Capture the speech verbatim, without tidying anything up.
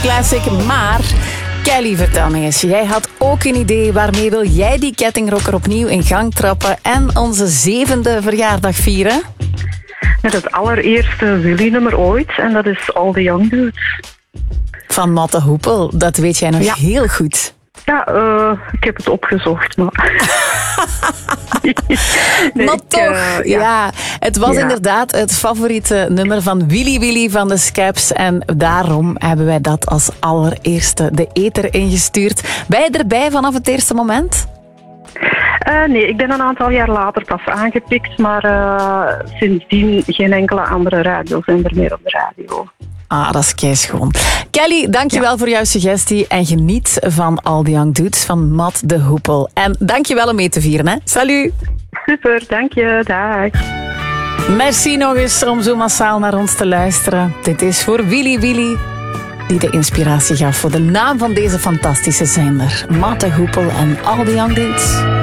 Classic, maar Kelly, vertel me eens. Jij had ook een idee. Waarmee wil jij die kettingrocker opnieuw in gang trappen en onze zevende verjaardag vieren? Met het allereerste Willy-nummer ooit. En dat is All the Young Dudes. Van Matte Hoepel. Dat weet jij nog Ja. heel goed. Ja, uh, ik heb het opgezocht, maar... nee, maar ik, toch, uh, ja. ja. Het was Ja. inderdaad het favoriete nummer van Willy Willy van de Scaps. En daarom hebben wij dat als allereerste de ether ingestuurd. Ben je erbij vanaf het eerste moment? Uh, nee, ik ben een aantal jaar later pas aangepikt, maar uh, sindsdien geen enkele andere radiozender meer op de radio. Ah, dat is keischoon. Kelly, dankjewel ja. voor jouw suggestie en geniet van All the Young Dudes van Matt de Hoepel. En dankjewel om mee te vieren, hè. Salut! Super, dank je. Dag. Merci nog eens om zo massaal naar ons te luisteren. Dit is voor Willy Willy, die de inspiratie gaf voor de naam van deze fantastische zender. Matt de Hoepel en All the Young Dudes.